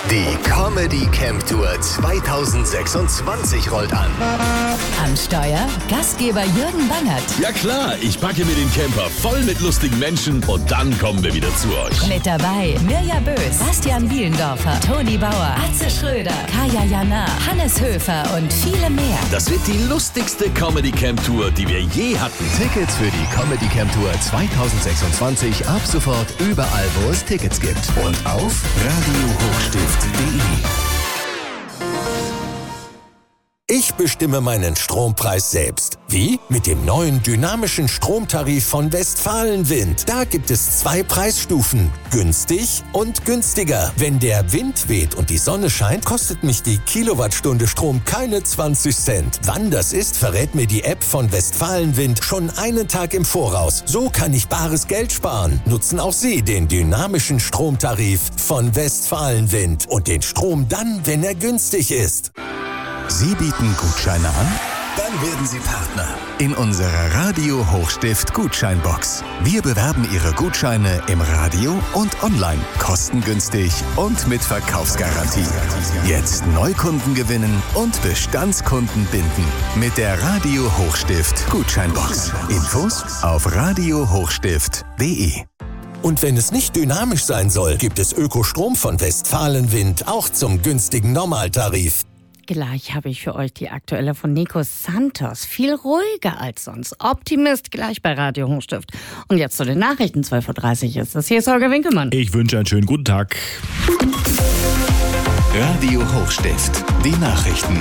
Die Comedy Camp Tour 2026 rollt an. Am Steuer Gastgeber Jürgen Bangert. Ja klar, ich packe mir den Camper voll mit lustigen Menschen und dann kommen wir wieder zu euch. Mit dabei Mirja Bös, Bastian Bielendorfer, Toni Bauer, Atze Schröder, Kaya Jana, Hannes Höfer und viele mehr. Das wird die lustigste Comedy Camp Tour, die wir je hatten. Tickets für die Comedy Camp Tour 2026 ab sofort überall, wo es Tickets gibt. Und auf radiohochstift.de. Ich bestimme meinen Strompreis selbst. Wie? Mit dem neuen dynamischen Stromtarif von Westfalenwind. Da gibt es 2 Preisstufen. Günstig und günstiger. Wenn der Wind weht und die Sonne scheint, kostet mich die Kilowattstunde Strom keine 20 Cent. Wann das ist, verrät mir die App von Westfalenwind schon einen Tag im Voraus. So kann ich bares Geld sparen. Nutzen auch Sie den dynamischen Stromtarif von Westfalenwind und den Strom dann, wenn er günstig ist. Sie bieten Gutscheine an? Dann werden Sie Partner in unserer Radio Hochstift Gutscheinbox. Wir bewerben Ihre Gutscheine im Radio und online, kostengünstig und mit Verkaufsgarantie. Jetzt Neukunden gewinnen und Bestandskunden binden mit der Radio Hochstift Gutscheinbox. Infos auf radiohochstift.de. Und wenn es nicht dynamisch sein soll, gibt es Ökostrom von Westfalenwind auch zum günstigen Normaltarif. Gleich habe ich für euch die aktuelle von Nico Santos. Viel ruhiger als sonst. Optimist gleich bei Radio Hochstift. Und jetzt zu den Nachrichten. 12.30 Uhr ist das. Hier ist Holger Winkelmann. Ich wünsche einen schönen guten Tag. Radio Hochstift, die Nachrichten.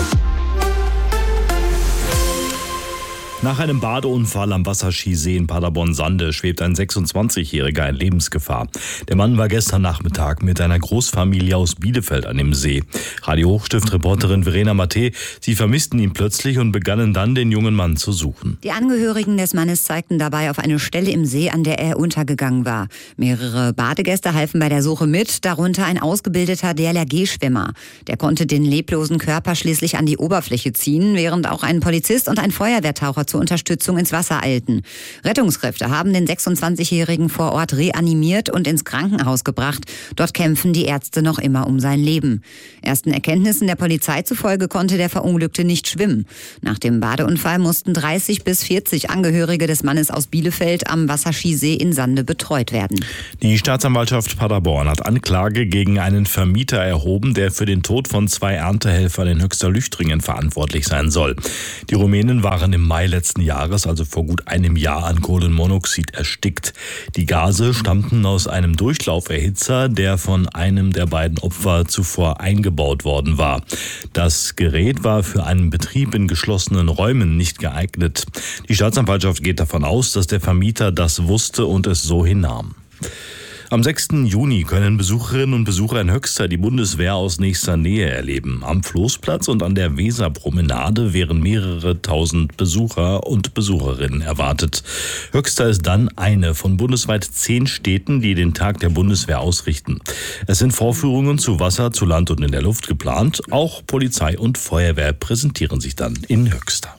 Nach einem Badeunfall am Wasserskisee in Paderborn-Sande schwebt ein 26-Jähriger in Lebensgefahr. Der Mann war gestern Nachmittag mit einer Großfamilie aus Bielefeld an dem See. Radio Hochstift-Reporterin Verena Matte, sie vermissten ihn plötzlich und begannen dann, den jungen Mann zu suchen. Die Angehörigen des Mannes zeigten dabei auf eine Stelle im See, an der er untergegangen war. Mehrere Badegäste halfen bei der Suche mit, darunter ein ausgebildeter DLRG-Schwimmer. Der konnte den leblosen Körper schließlich an die Oberfläche ziehen, während auch ein Polizist und ein Feuerwehrtaucher zur Unterstützung ins Wasser eilten. Rettungskräfte haben den 26-Jährigen vor Ort reanimiert und ins Krankenhaus gebracht. Dort kämpfen die Ärzte noch immer um sein Leben. Ersten Erkenntnissen der Polizei zufolge konnte der Verunglückte nicht schwimmen. Nach dem Badeunfall mussten 30 bis 40 Angehörige des Mannes aus Bielefeld am Wasserskisee in Sande betreut werden. Die Staatsanwaltschaft Paderborn hat Anklage gegen einen Vermieter erhoben, der für den Tod von 2 Erntehelfern in Höxter-Lüchtringen verantwortlich sein soll. Die Rumänen waren im Mai letzten Jahres, also vor gut einem Jahr, an Kohlenmonoxid erstickt. Die Gase stammten aus einem Durchlauferhitzer, der von einem der beiden Opfer zuvor eingebaut worden war. Das Gerät war für einen Betrieb in geschlossenen Räumen nicht geeignet. Die Staatsanwaltschaft geht davon aus, dass der Vermieter das wusste und es so hinnahm. Am 6. Juni können Besucherinnen und Besucher in Höxter die Bundeswehr aus nächster Nähe erleben. Am Floßplatz und an der Weserpromenade wären mehrere tausend Besucher und Besucherinnen erwartet. Höxter ist dann eine von bundesweit 10 Städten, die den Tag der Bundeswehr ausrichten. Es sind Vorführungen zu Wasser, zu Land und in der Luft geplant. Auch Polizei und Feuerwehr präsentieren sich dann in Höxter.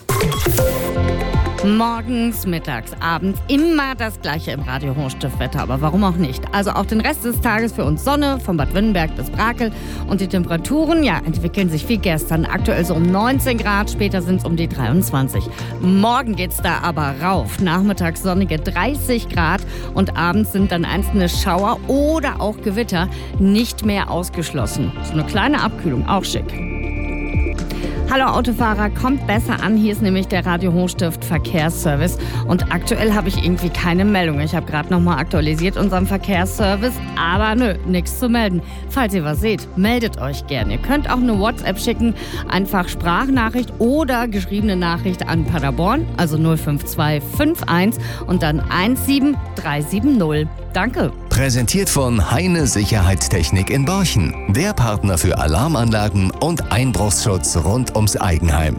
Morgens, mittags, abends immer das gleiche im Radio Hochstift-Wetter, aber warum auch nicht? Also auch den Rest des Tages für uns Sonne, von Bad Wünnenberg bis Brakel, und die Temperaturen, entwickeln sich wie gestern. Aktuell so um 19 Grad, später sind es um die 23. Morgen geht's da aber rauf. Nachmittags sonnige 30 Grad und abends sind dann einzelne Schauer oder auch Gewitter nicht mehr ausgeschlossen. So eine kleine Abkühlung, auch schick. Hallo Autofahrer, kommt besser an. Hier ist nämlich der Radio Hochstift Verkehrsservice. Und aktuell habe ich irgendwie keine Meldung. Ich habe gerade nochmal aktualisiert unseren Verkehrsservice. Aber nichts zu melden. Falls ihr was seht, meldet euch gerne. Ihr könnt auch eine WhatsApp schicken. Einfach Sprachnachricht oder geschriebene Nachricht an Paderborn. Also 05251 und dann 17370. Danke. Präsentiert von Heine Sicherheitstechnik in Borchen. Der Partner für Alarmanlagen und Einbruchsschutz rund ums Eigenheim.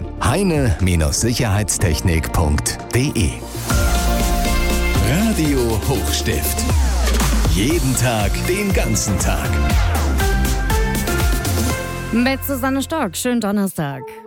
Heine-Sicherheitstechnik.de. Radio Hochstift. Jeden Tag, den ganzen Tag. Mit Susanne Stock. Schönen Donnerstag.